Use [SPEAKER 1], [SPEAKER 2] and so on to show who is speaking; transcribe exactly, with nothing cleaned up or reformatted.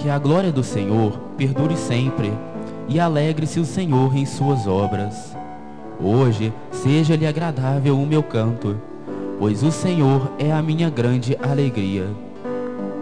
[SPEAKER 1] que a glória do Senhor perdure sempre, e alegre-se o Senhor em suas obras. Hoje seja-lhe agradável o meu canto, pois o Senhor é a minha grande alegria.